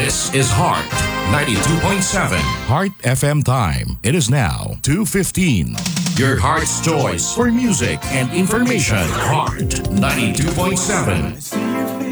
This is Heart 92.7. Heart FM time. It is now 2:15. Your heart's choice for music and information. Heart 92.7.